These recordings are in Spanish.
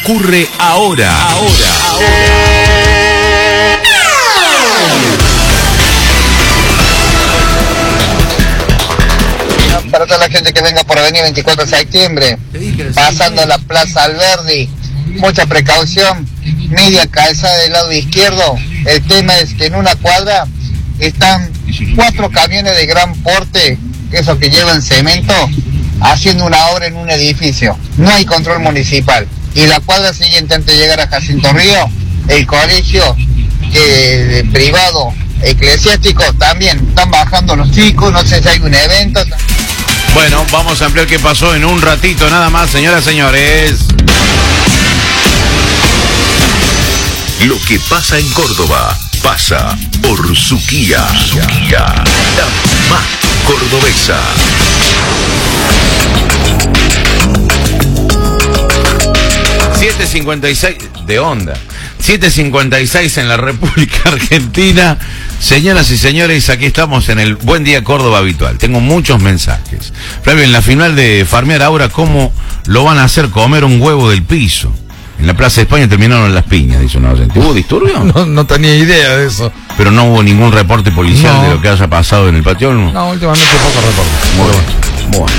Ocurre ahora. Para toda la gente que venga por Avenida 24 de septiembre, pasando la Plaza Alberdi, mucha precaución, media calzada del lado izquierdo. El tema es que en una cuadra están 4 camiones de gran porte, esos que llevan cemento, haciendo una obra en un edificio. No hay control municipal. Y la cuadra siguiente, antes de llegar a Jacinto Río, el colegio privado eclesiástico, también están bajando los chicos, no sé si hay un evento. Bueno, vamos a ampliar qué pasó en un ratito, nada más, señoras y señores. Lo que pasa en Córdoba pasa por Suquía, la más cordobesa. 7:56 de onda. 7:56 en la República Argentina. Señoras y señores, aquí estamos en el Buen Día Córdoba habitual. Tengo muchos mensajes. Flavio, en la final de Farmear ahora, ¿cómo lo van a hacer comer un huevo del piso? En la Plaza de España terminaron las piñas, dice una oyente. ¿Hubo disturbio? No tenía idea de eso. Pero no hubo ningún reporte policial de lo que haya pasado en el patio. No, últimamente poco reporte. Bueno.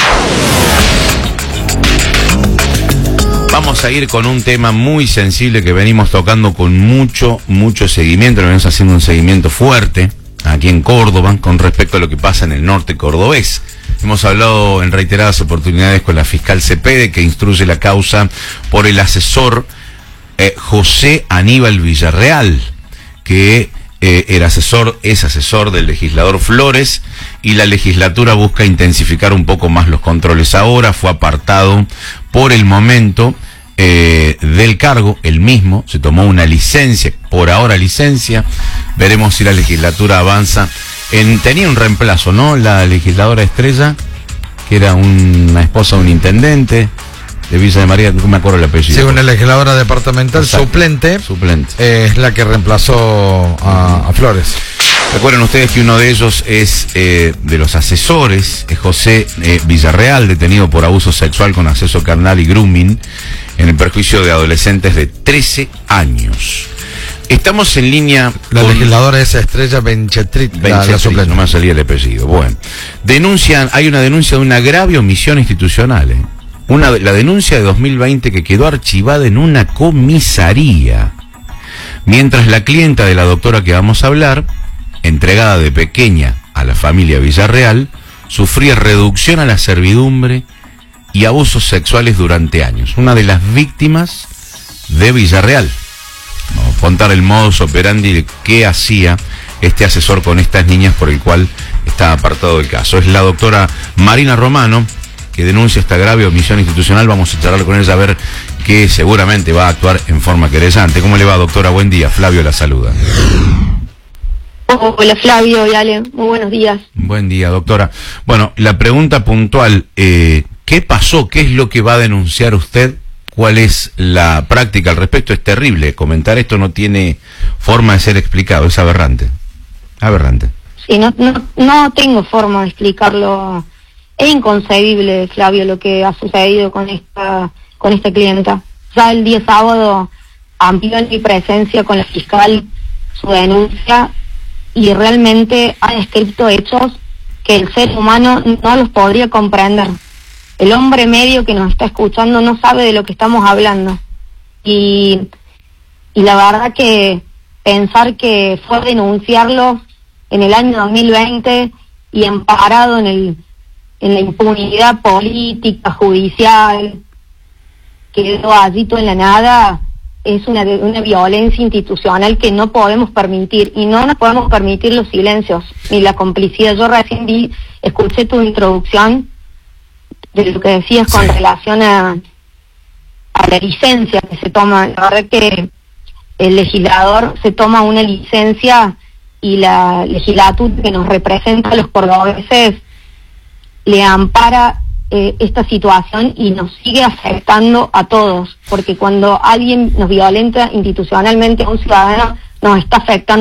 Vamos a ir con un tema muy sensible que venimos tocando con mucho seguimiento. Venimos haciendo un seguimiento fuerte aquí en Córdoba con respecto a lo que pasa en el norte cordobés. Hemos hablado en reiteradas oportunidades con la fiscal Cepede, que instruye la causa por el asesor José Aníbal Villarreal, que es asesor del legislador Flores, y la legislatura busca intensificar un poco más los controles. Ahora fue apartado por el momento del cargo, él mismo se tomó una licencia, por ahora licencia. Veremos si la legislatura avanza. Tenía un reemplazo, ¿no? La legisladora Estrella, que era una esposa de un intendente de Villa de María, no me acuerdo el apellido. Sí, una legisladora departamental. Exacto. Suplente. Es la que reemplazó a Flores. Recuerden ustedes que uno de ellos es de los asesores, es José Villarreal, detenido por abuso sexual con acceso carnal y grooming en el perjuicio de adolescentes de 13 años. Estamos en línea. La legisladora es Estrella Benchetrit, la suplente. No me salía el apellido. Bueno, hay una denuncia de un agravio omisión institucional. La denuncia de 2020 que quedó archivada en una comisaría. Mientras la clienta de la doctora que vamos a hablar, entregada de pequeña a la familia Villarreal, sufría reducción a la servidumbre y abusos sexuales durante años. Una de las víctimas de Villarreal. Vamos a contar el modus operandi de qué hacía este asesor con estas niñas, por el cual está apartado del caso. Es la doctora Marina Romano, que denuncia esta grave omisión institucional. Vamos a charlar con ella a ver que seguramente va a actuar en forma querellante. ¿Cómo le va, doctora? Buen día. Flavio la saluda. Hola Flavio y Ale, muy buenos días. Buen día, doctora. Bueno, la pregunta puntual, ¿qué pasó? ¿Qué es lo que va a denunciar usted? ¿Cuál es la práctica al respecto? Es terrible. Comentar esto no tiene forma de ser explicado, es aberrante. Aberrante. Sí, no tengo forma de explicarlo. Es inconcebible, Flavio, lo que ha sucedido con esta clienta. Ya el día sábado amplió en mi presencia con la fiscal su denuncia y realmente ha descrito hechos que el ser humano no los podría comprender. El hombre medio que nos está escuchando no sabe de lo que estamos hablando. Y la verdad que pensar que fue denunciarlo en el año 2020 y amparado en la impunidad política, judicial, quedó allí todo en la nada, es una violencia institucional que no podemos permitir, y no nos podemos permitir los silencios ni la complicidad. Yo recién escuché tu introducción de lo que decías con relación a la licencia que se toma. La verdad que el legislador se toma una licencia y la legislatura que nos representa a los cordobeses le ampara esta situación y nos sigue afectando a todos, porque cuando alguien nos violenta institucionalmente a un ciudadano, nos está afectando